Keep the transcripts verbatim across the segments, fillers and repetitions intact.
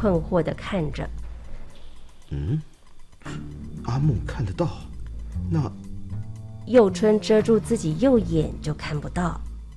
困惑地看着。 嗯，阿木看得到，那…… 佑春遮住自己右眼就看不到。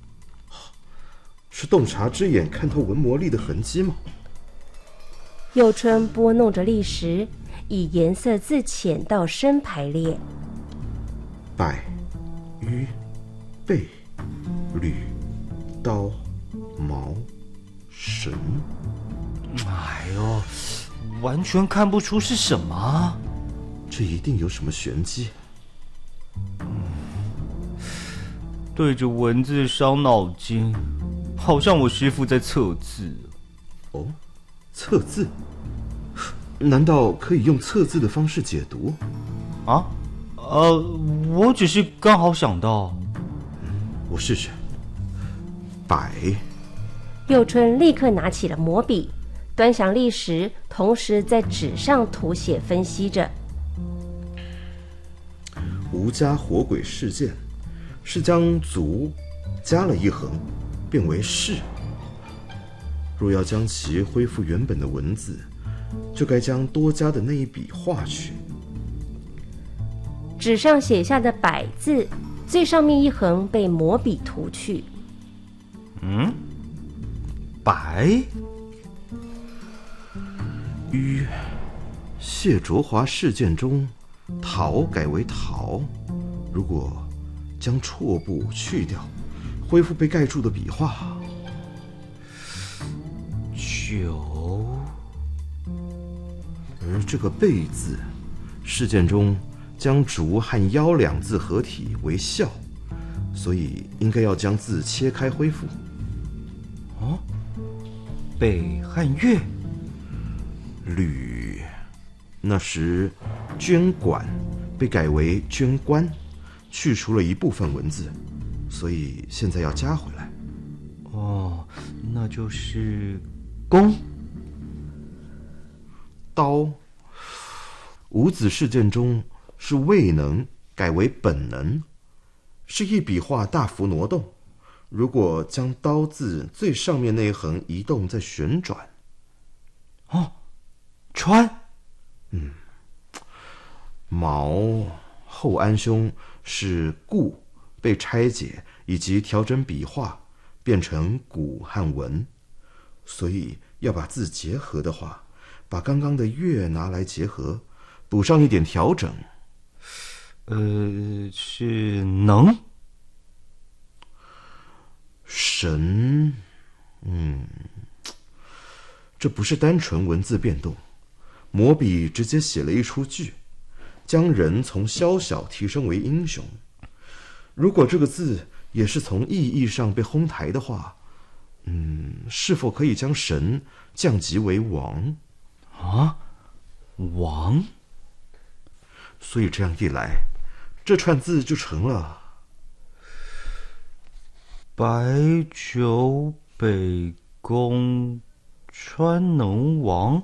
是洞察之眼看透文魔力的痕迹吗？ 佑春拨弄着历石，以颜色自浅到深排列。 百、鱼、贝、吕、刀、矛、神。 哎呦，完全看不出是什么。 这一定有什么玄机。 对着文字伤脑筋，好像我师父在测字。 哦，测字？难道可以用测字的方式解读？ 啊？呃，我只是刚好想到。 我试试。百。 佑春立刻拿起了魔笔，端详历史，同时在纸上涂写分析着。 吴家火鬼事件是将族加了一横，变为士。若要将其恢复原本的文字，就该将多加的那一笔划去。 纸上写下的百字，最上面一横被魔笔涂去。 嗯，白。 于谢卓华事件中，陶改为陶，如果将绰部去掉，恢复被盖住的笔画。 九。 而这个贝字，事件中将竹和腰两字合体为孝，所以应该要将字切开恢复。 哦，北和月。 吕，那时捐管被改为捐官，去除了一部分文字，所以现在要加回来。 哦，那就是弓。 刀，五子事件中是未能改为本能，是一笔画大幅挪动。如果将刀字最上面那一横移动再旋转， 哦，川。 嗯，毛后安兄是固被拆解以及调整笔画变成古和文，所以要把字结合的话，把刚刚的月拿来结合，补上一点调整。 呃，是能。 神，嗯，这不是单纯文字变动，魔笔直接写了一出剧，将人从宵小提升为英雄。如果这个字也是从意义上被哄抬的话，嗯，是否可以将神降级为王？ 啊，王？ 所以这样一来，这串字就成了白酒北宫川能王，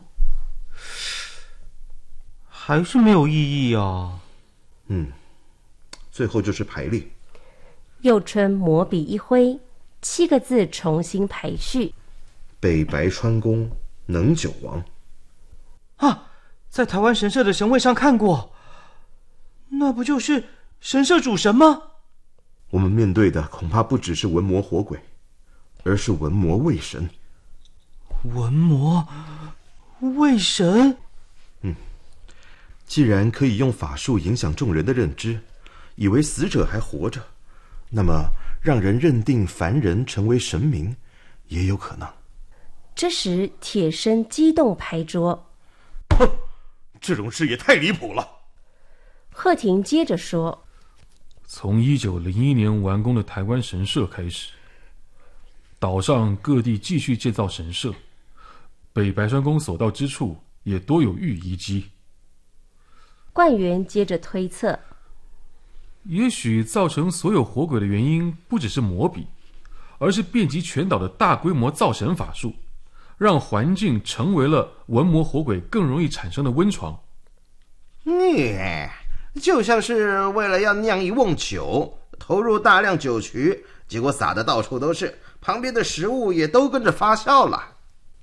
还是没有意义啊。 嗯，最后就是排列。 佑春魔笔一挥，七个字重新排序。 北白川宫能九王。 啊，在台湾神社的神位上看过，那不就是神社主神吗？ 我们面对的恐怕不只是文魔火鬼，而是文魔卫神。 文魔卫神？ 嗯，既然可以用法术影响众人的认知，以为死者还活着，那么让人认定凡人成为神明也有可能。 这时铁生激动拍桌： 哼，这种事也太离谱了。 贺廷接着说， 从一九零一年完工的台湾神社开始，岛上各地继续建造神社，北白川宫所到之处也多有玉遗迹。 冠元接着推测， 也许造成所有火鬼的原因不只是魔笔，而是遍及全岛的大规模造神法术，让环境成为了文魔火鬼更容易产生的温床。 嗯，就像是为了要酿一瓮酒，投入大量酒曲，结果洒得到处都是，旁边的食物也都跟着发酵了。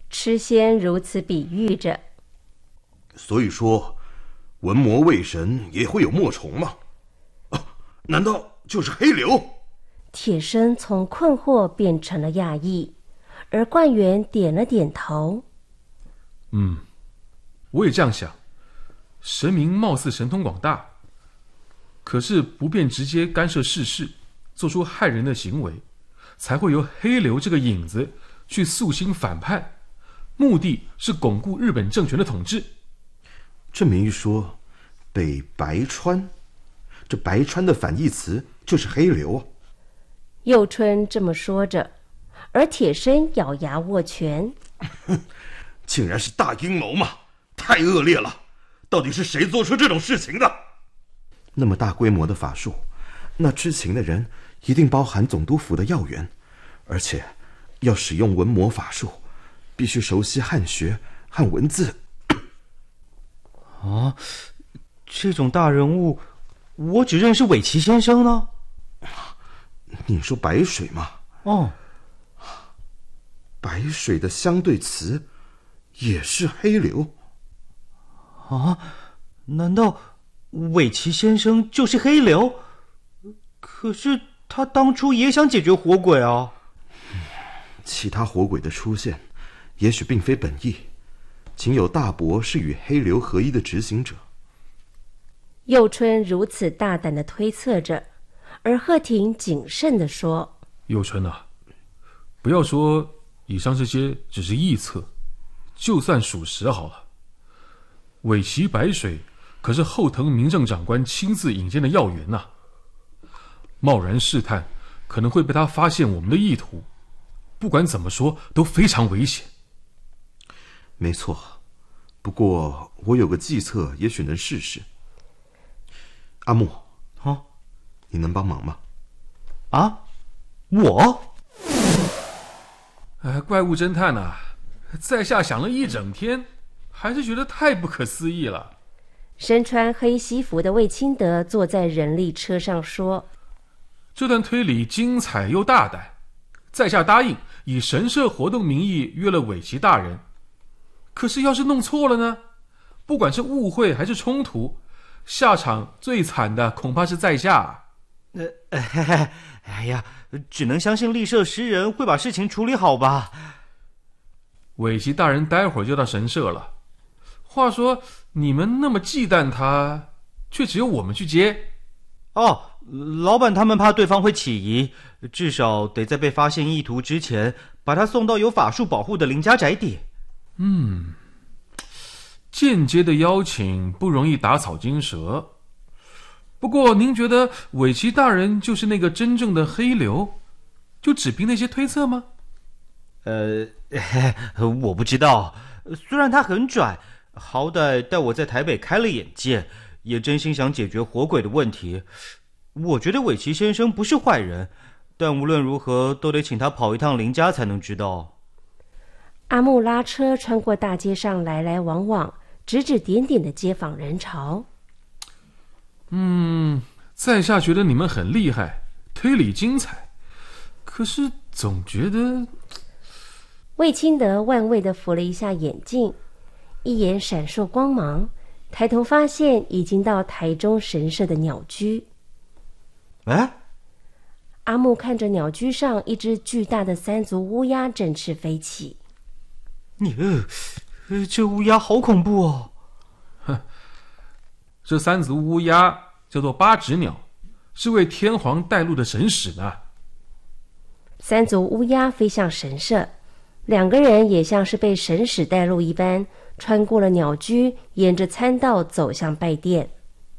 痴仙如此比喻着。 所以说，文魔卫神也会有墨虫吗？啊，难道就是黑流？ 铁生从困惑变成了讶异，而冠元点了点头。 嗯，我也这样想。神明貌似神通广大，可是不便直接干涉世事，做出害人的行为，才会由黑流这个影子去肃清反叛，目的是巩固日本政权的统治。 这么一说，北白川，这白川的反义词就是黑流啊。 佑春这么说着，而铁生咬牙握拳。 竟然是大阴谋嘛，太恶劣了！到底是谁做出这种事情的？那么大规模的法术，那知情的人一定包含总督府的要员，而且要使用文魔法术，必须熟悉汉学和文字。 啊，这种大人物，我只认识尾崎先生呢。 你说白水吗？ 哦， 白水的相对词也是黑流。 啊，难道尾崎先生就是黑流？可是他当初也想解决火鬼啊。 其他火鬼的出现也许并非本意，仅有大伯是与黑流合一的执行者。 佑春如此大胆地推测着，而贺廷谨慎地说： 佑春啊，不要说以上这些只是臆测，就算属实好了。尾崎白水可是后藤民政长官亲自引荐的要员呐、啊，贸然试探可能会被他发现我们的意图，不管怎么说都非常危险。 没错，不过我有个计策，也许能试试。阿木， 啊， 你能帮忙吗？ 啊，我？ 哎，怪物侦探啊，在下想了一整天，还是觉得太不可思议了。 身穿黑西服的魏清德坐在人力车上说： 这段推理精彩又大胆，在下答应以神社活动名义约了尾崎大人。可是要是弄错了呢？不管是误会还是冲突，下场最惨的恐怕是在下。 呃，哎呀，只能相信立社诗人会把事情处理好吧。 尾崎大人待会儿就到神社了。话说你们那么忌惮他，却只有我们去接。 哦，老板他们怕对方会起疑，至少得在被发现意图之前，把他送到有法术保护的林家宅邸。 嗯，间接的邀请不容易打草惊蛇。不过您觉得尾崎大人就是那个真正的黑流，就只凭那些推测吗？ 呃，我不知道，虽然他很拽，好歹带我在台北开了眼界，也真心想解决火鬼的问题。我觉得尾崎先生不是坏人，但无论如何都得请他跑一趟林家才能知道。 阿木拉车穿过大街上来来往往、指指点点的街坊人潮。 嗯，在下觉得你们很厉害，推理精彩，可是总觉得…… 魏清德万味地扶了一下眼镜，一眼闪烁光芒，抬头发现已经到台中神社的鸟居。 哎， 阿木看着鸟居上一只巨大的三足乌鸦振翅飞起。 你，呃，这乌鸦好恐怖哦！ 哼，这三足乌鸦叫做八指鸟，是为天皇带路的神使呢。 三足乌鸦飞向神社，两个人也像是被神使带路一般，穿过了鸟居，沿着参道走向拜殿。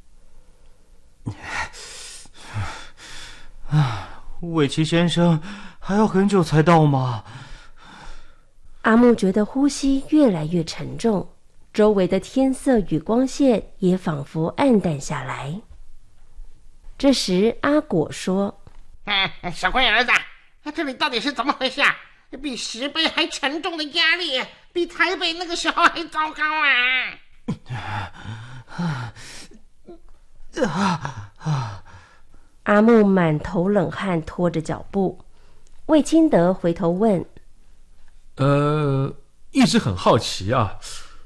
啊，尾崎先生还要很久才到吗？ 阿木觉得呼吸越来越沉重，周围的天色与光线也仿佛暗淡下来。这时阿果说： 哎，小龟儿子，这里到底是怎么回事啊？比石碑还沉重的压力，比台北那个时候还糟糕啊！阿木满头冷汗，拖着脚步。魏清德回头问： 呃， 一直很好奇啊，